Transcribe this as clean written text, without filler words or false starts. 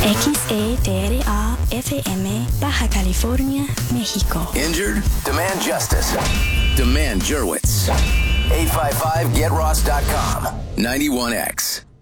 XEDRA FM, Baja California, México. Injured? Demand justice. Demand Jurwitz. 855GetRoss.com. 91X.